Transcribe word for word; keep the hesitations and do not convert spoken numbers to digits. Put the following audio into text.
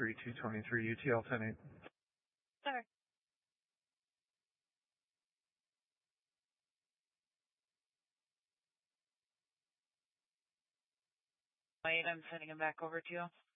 three two two three U T L ten eight. Sir. Wait, I'm sending him back over to you.